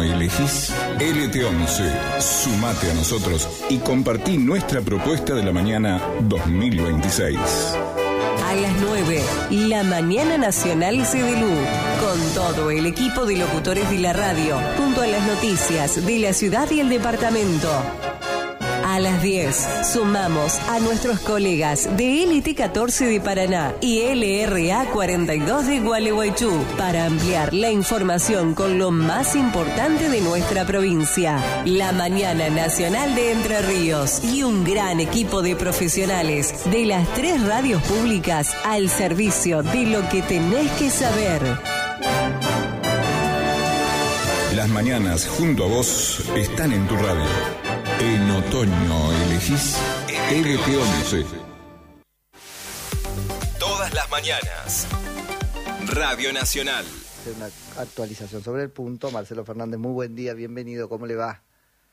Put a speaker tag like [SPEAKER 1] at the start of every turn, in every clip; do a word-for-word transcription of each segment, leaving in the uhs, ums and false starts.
[SPEAKER 1] elegís L T once. Sumate a nosotros y compartí nuestra propuesta de la mañana dos mil veintiséis.
[SPEAKER 2] A las nueve, la Mañana Nacional Cedelú, con todo el equipo de locutores de la radio, junto a las noticias de la ciudad y el departamento. A las diez, sumamos a nuestros colegas de L T catorce de Paraná y L R A cuarenta y dos de Gualeguaychú para ampliar la información con lo más importante de nuestra provincia. La Mañana Nacional de Entre Ríos y un gran equipo de profesionales de las tres radios públicas al servicio de lo que tenés que saber.
[SPEAKER 1] Las mañanas junto a vos están en tu radio. En otoño elegís L T once.
[SPEAKER 3] Todas las mañanas. Radio Nacional.
[SPEAKER 4] Una actualización sobre el punto. Marcelo Fernández, muy buen día, bienvenido, ¿cómo le va?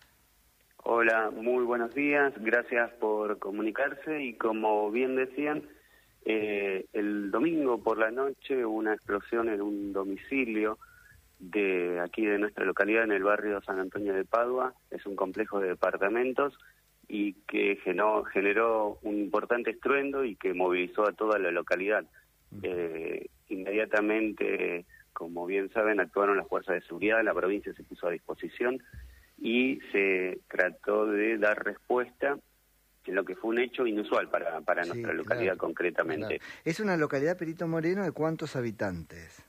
[SPEAKER 5] Hola, muy buenos días, gracias por comunicarse y como bien decían, eh, el domingo por la noche hubo una explosión en un domicilio de aquí de nuestra localidad, en el barrio San Antonio de Padua. Es un complejo de departamentos y que generó, generó un importante estruendo y que movilizó a toda la localidad. Eh, inmediatamente, como bien saben, actuaron las fuerzas de seguridad, la provincia se puso a disposición y se trató de dar respuesta en lo que fue un hecho inusual para, para
[SPEAKER 4] Sí,
[SPEAKER 5] nuestra localidad,
[SPEAKER 4] claro,
[SPEAKER 5] concretamente.
[SPEAKER 4] claro. ¿Es una localidad, Perito Moreno, de cuántos habitantes?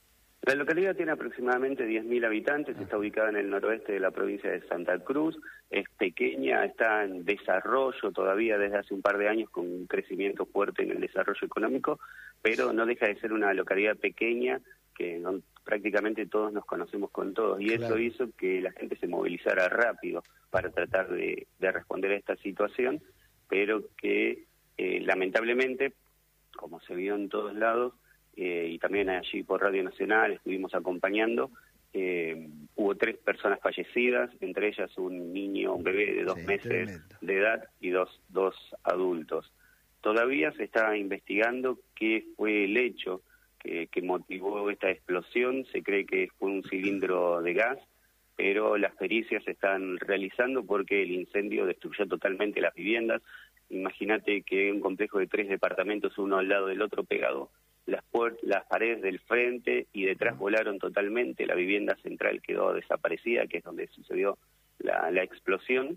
[SPEAKER 5] La localidad tiene aproximadamente diez mil habitantes, está ubicada en el noroeste de la provincia de Santa Cruz, es pequeña, está en desarrollo todavía desde hace un par de años con un crecimiento fuerte en el desarrollo económico, pero no deja de ser una localidad pequeña que no, prácticamente todos nos conocemos con todos y claro. Eso hizo que la gente se movilizara rápido para tratar de, de responder a esta situación, pero que eh, lamentablemente, como se vio en todos lados, Eh, y también allí por Radio Nacional estuvimos acompañando, eh, hubo tres personas fallecidas, entre ellas un niño, un bebé de dos sí, meses tremendo. de edad y dos, dos adultos. Todavía se está investigando qué fue el hecho que, que motivó esta explosión, se cree que fue un cilindro de gas, pero las pericias se están realizando porque el incendio destruyó totalmente las viviendas. Imagínate que un complejo de tres departamentos, uno al lado del otro pegado, Las, las paredes del frente y detrás volaron totalmente, la vivienda central quedó desaparecida, que es donde sucedió la, la explosión,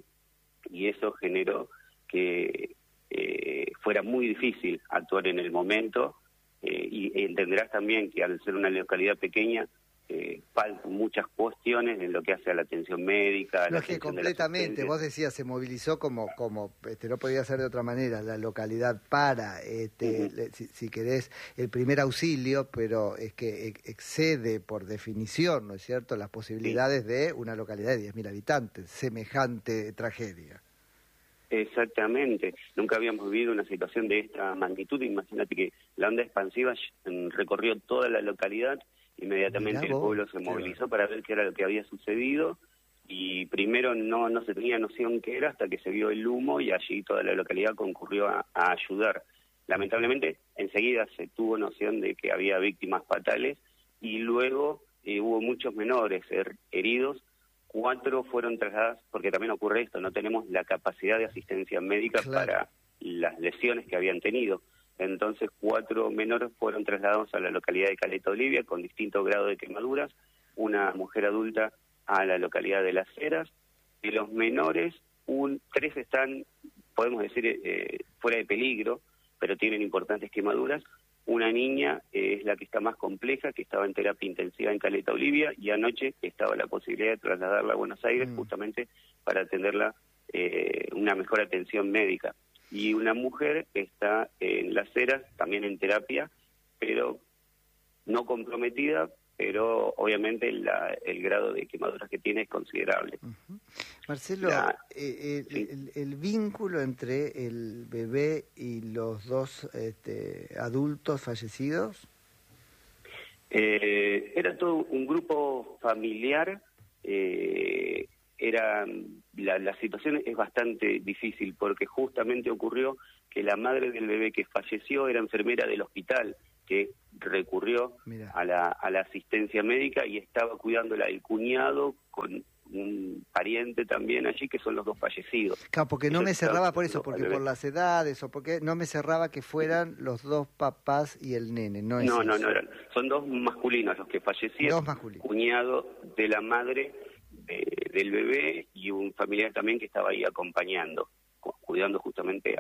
[SPEAKER 5] y eso generó que eh, fuera muy difícil actuar en el momento, eh, y entenderás también que al ser una localidad pequeña, eh, faltan muchas cuestiones en lo que hace a la atención médica.
[SPEAKER 4] No,
[SPEAKER 5] la
[SPEAKER 4] es que completamente, vos decías, se movilizó como, como este, no podía ser de otra manera, la localidad para, este, uh-huh. le, si, si querés, el primer auxilio, pero es que excede por definición, ¿no es cierto?, las posibilidades sí. de una localidad de diez mil habitantes, semejante tragedia.
[SPEAKER 5] Exactamente, nunca habíamos vivido una situación de esta magnitud. Imagínate que la onda expansiva recorrió toda la localidad. Inmediatamente el pueblo se movilizó para ver qué era lo que había sucedido y primero no, no se tenía noción qué era hasta que se vio el humo y allí toda la localidad concurrió a, a ayudar. Lamentablemente enseguida se tuvo noción de que había víctimas fatales y luego eh, hubo muchos menores her heridos, cuatro fueron trasladados, porque también ocurre esto, no tenemos la capacidad de asistencia médica claro. para las lesiones que habían tenido. Entonces, cuatro menores fueron trasladados a la localidad de Caleta Olivia con distinto grado de quemaduras, una mujer adulta a la localidad de Las Heras. De los menores, un, tres están, podemos decir, eh, fuera de peligro, pero tienen importantes quemaduras. Una niña eh, es la que está más compleja, que estaba en terapia intensiva en Caleta Olivia, y anoche estaba la posibilidad de trasladarla a Buenos Aires mm. justamente para atenderla eh, una mejor atención médica. Y una mujer está en Las Heras, también en terapia, pero no comprometida, pero obviamente la, el grado de quemaduras que tiene es considerable.
[SPEAKER 4] Uh-huh. Marcelo, la, eh, el, sí. el, el vínculo entre el bebé y los dos este, adultos fallecidos...
[SPEAKER 5] Eh, era todo un grupo familiar, eh, era la, la situación es bastante difícil porque justamente ocurrió que la madre del bebé que falleció era enfermera del hospital, que recurrió
[SPEAKER 4] Mirá.
[SPEAKER 5] a la, a la asistencia médica y estaba cuidándola el cuñado con un pariente también allí, que son los dos fallecidos.
[SPEAKER 4] Claro, porque no
[SPEAKER 5] Ellos
[SPEAKER 4] me cerraba
[SPEAKER 5] estaban
[SPEAKER 4] por eso,
[SPEAKER 5] cuidando
[SPEAKER 4] porque
[SPEAKER 5] al
[SPEAKER 4] por
[SPEAKER 5] bebé.
[SPEAKER 4] las edades o porque no me cerraba que fueran los dos papás y el nene, no es
[SPEAKER 5] No, no,
[SPEAKER 4] eso.
[SPEAKER 5] no, eran, son dos masculinos los que fallecieron,
[SPEAKER 4] Dos masculinos.
[SPEAKER 5] cuñado de la madre de- del bebé y un familiar también que estaba ahí acompañando, cu- cuidando justamente a,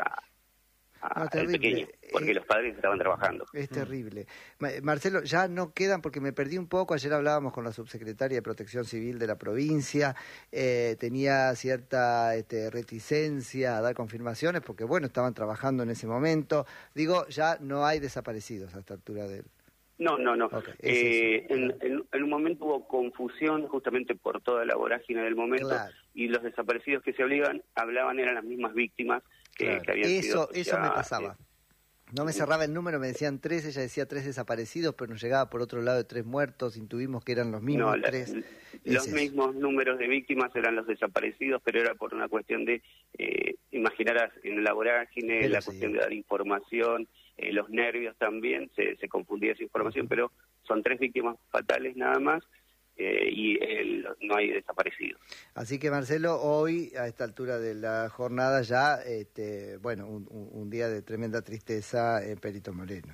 [SPEAKER 5] a-
[SPEAKER 4] No,
[SPEAKER 5] al
[SPEAKER 4] terrible.
[SPEAKER 5] pequeño, porque
[SPEAKER 4] Eh,
[SPEAKER 5] los padres estaban trabajando.
[SPEAKER 4] Es terrible. Ma- Marcelo, ya no quedan, porque me perdí un poco, ayer hablábamos con la subsecretaria de Protección Civil de la provincia, eh, tenía cierta este, reticencia a dar confirmaciones, porque bueno, estaban trabajando en ese momento. Digo, ya no hay desaparecidos a esta altura del...
[SPEAKER 5] No, no, no.
[SPEAKER 4] Ok, es
[SPEAKER 5] Eh,
[SPEAKER 4] eso.
[SPEAKER 5] en, en- en un momento hubo confusión justamente por toda la vorágine del momento
[SPEAKER 4] Claro.
[SPEAKER 5] y los desaparecidos que se obligan, hablaban eran las mismas víctimas que,
[SPEAKER 4] Claro.
[SPEAKER 5] que habían
[SPEAKER 4] Eso,
[SPEAKER 5] sido
[SPEAKER 4] eso
[SPEAKER 5] ya,
[SPEAKER 4] me pasaba.
[SPEAKER 5] eh,
[SPEAKER 4] No me cerraba el número, me decían tres, ella decía tres desaparecidos, pero nos llegaba por otro lado de tres muertos, intuimos que eran los mismos
[SPEAKER 5] No, la-
[SPEAKER 4] tres.
[SPEAKER 5] los
[SPEAKER 4] Es eso.
[SPEAKER 5] mismos números de víctimas eran los desaparecidos, pero era por una cuestión de, eh, imaginarás, en la vorágine,
[SPEAKER 4] Pero
[SPEAKER 5] la
[SPEAKER 4] sí.
[SPEAKER 5] cuestión de dar información, eh, los nervios también, se, se confundía esa información, pero son tres víctimas fatales nada más eh, y el- no hay desaparecidos.
[SPEAKER 4] Así que Marcelo, hoy a esta altura de la jornada ya, este, bueno, un, un- un día de tremenda tristeza en Perito Moreno.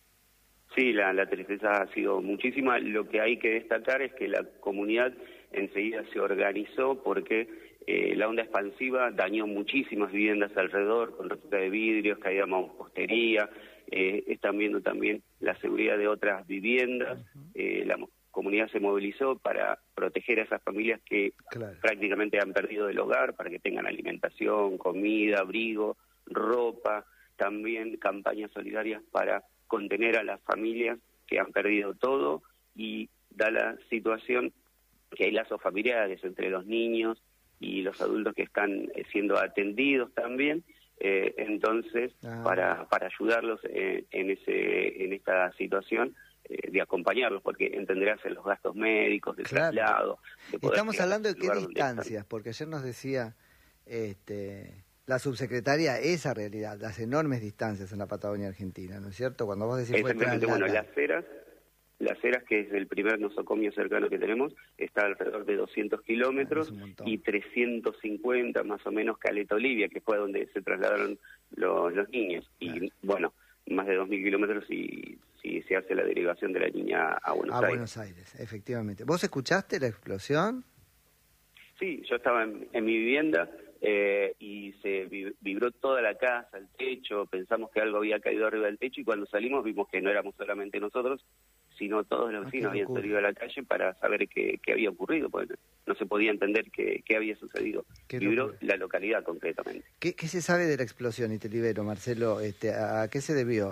[SPEAKER 5] Sí, la, la tristeza ha sido muchísima. Lo que hay que destacar es que la comunidad enseguida se organizó porque eh, la onda expansiva dañó muchísimas viviendas alrededor, con rotura de vidrios, caída de mampostería, eh, están viendo también la seguridad de otras viviendas. Eh, la mo- comunidad se movilizó para proteger a esas familias que
[SPEAKER 4] Claro.
[SPEAKER 5] prácticamente han perdido el hogar, para que tengan alimentación, comida, abrigo, ropa, también campañas solidarias para contener a las familias que han perdido todo, y da la situación que hay lazos familiares entre los niños y los adultos que están eh, siendo atendidos también, eh, entonces
[SPEAKER 4] Ah.
[SPEAKER 5] para para ayudarlos eh, en ese en esta situación, eh, de acompañarlos, porque entenderás en los gastos médicos, de
[SPEAKER 4] Claro.
[SPEAKER 5] traslado. De poder
[SPEAKER 4] Estamos
[SPEAKER 5] llegar
[SPEAKER 4] hablando de
[SPEAKER 5] al
[SPEAKER 4] qué
[SPEAKER 5] lugar donde están.
[SPEAKER 4] distancias, porque ayer nos decía este, la subsecretaria esa realidad, las enormes distancias en la Patagonia Argentina, ¿no es cierto? Cuando vos decís fue
[SPEAKER 5] Exactamente, bueno,
[SPEAKER 4] trasladar.
[SPEAKER 5] Las Heras, Las Heras, que es el primer nosocomio cercano que tenemos, está alrededor de doscientos kilómetros,
[SPEAKER 4] Ah, es un montón.
[SPEAKER 5] y trescientos cincuenta más o menos Caleta Olivia, que fue donde se trasladaron los, los niños. Y
[SPEAKER 4] Claro.
[SPEAKER 5] bueno, más de dos mil kilómetros si, si se hace la derivación de la niña a Buenos
[SPEAKER 4] A
[SPEAKER 5] Aires.
[SPEAKER 4] Buenos Aires, efectivamente. ¿Vos escuchaste la explosión?
[SPEAKER 5] Sí, yo estaba en, en mi vivienda eh, y se vi- vibró toda la casa, el techo, pensamos que algo había caído arriba del techo, y cuando salimos vimos que no éramos solamente nosotros, sino todos los
[SPEAKER 4] Ah,
[SPEAKER 5] vecinos
[SPEAKER 4] qué
[SPEAKER 5] habían
[SPEAKER 4] locura.
[SPEAKER 5] salido a la calle para saber qué, qué había ocurrido, porque no se podía entender qué, qué había sucedido.
[SPEAKER 4] Qué
[SPEAKER 5] Vibró
[SPEAKER 4] locura.
[SPEAKER 5] la localidad concretamente.
[SPEAKER 4] ¿Qué, qué se sabe de la explosión? Y te libero, Marcelo. Este, ¿A qué se debió?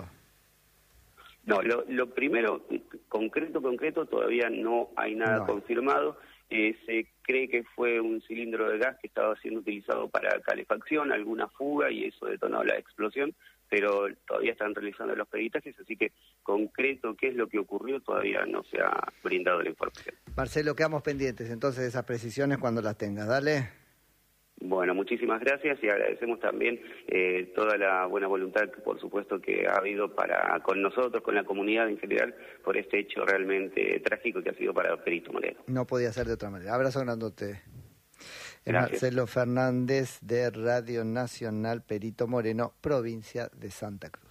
[SPEAKER 5] No, lo, lo primero, concreto, concreto, todavía no hay nada
[SPEAKER 4] No hay.
[SPEAKER 5] confirmado. Eh, se cree que fue un cilindro de gas que estaba siendo utilizado para calefacción, alguna fuga, y eso detonó la explosión, pero todavía están realizando los peritajes, así que concreto qué es lo que ocurrió todavía no se ha brindado la información.
[SPEAKER 4] Marcelo, quedamos pendientes entonces de esas precisiones cuando las tengas. Dale.
[SPEAKER 5] Bueno, muchísimas gracias, y agradecemos también eh, toda la buena voluntad, que, por supuesto, que ha habido para con nosotros, con la comunidad en general, por este hecho realmente trágico que ha sido para Perito Moreno.
[SPEAKER 4] No podía ser de otra manera. Abrazo grandote. Es
[SPEAKER 5] Gracias.
[SPEAKER 4] Marcelo Fernández de Radio Nacional Perito Moreno, provincia de Santa Cruz.